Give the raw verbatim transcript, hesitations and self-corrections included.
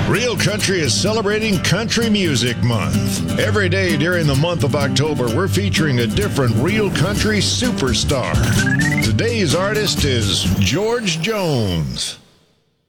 Real Country is celebrating Country Music Month. Every day during the month of October, we're featuring a different Real Country superstar. Today's artist is George Jones.